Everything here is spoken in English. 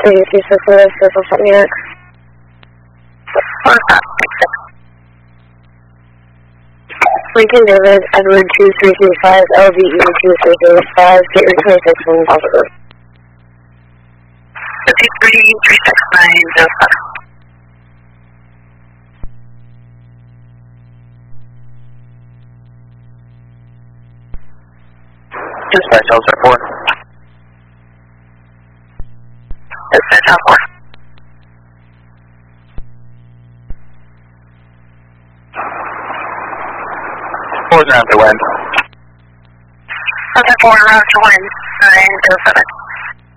3266, Circle 78. Lincoln David, Edward 2335, LVE 2335, get your 26 from Positive. 5336907. Dispatch, L 4. Dispatch, L 4. Four's around to wind. 4 around to wind, 907.